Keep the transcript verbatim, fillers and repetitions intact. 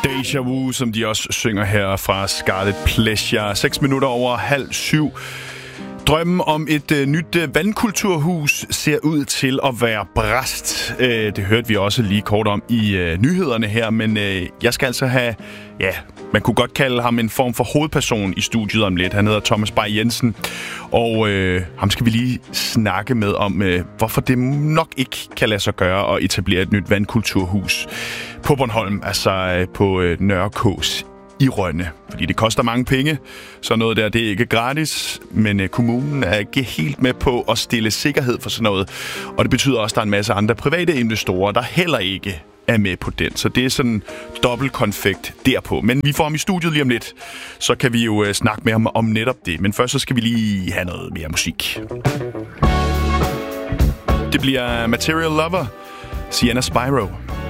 Deja Vu, som de også synger her fra Scarlet Pleasure. Seks minutter over halv syv. Drømmen om et øh, nyt øh, vandkulturhus ser ud til at være brast. Øh, det hørte vi også lige kort om i øh, nyhederne her, men øh, jeg skal altså have, ja, man kunne godt kalde ham en form for hovedperson i studiet om lidt. Han hedder Thomas Bay Jensen, og øh, ham skal vi lige snakke med om, øh, hvorfor det nok ikke kan lade sig gøre at etablere et nyt vandkulturhus på Bornholm, altså øh, på øh, Nørre Kås i Rønne. Fordi det koster mange penge, så noget der, det er ikke gratis, men øh, kommunen er ikke helt med på at stille sikkerhed for sådan noget. Og det betyder også, at der er en masse andre private investorer, der heller ikke er med på den. Så det er sådan dobbelt konfekt derpå. Men vi får ham i studiet lige om lidt, så kan vi jo øh, snakke med ham om netop det. Men først så skal vi lige have noget mere musik. Det bliver Material Lover, Sienna Spyro.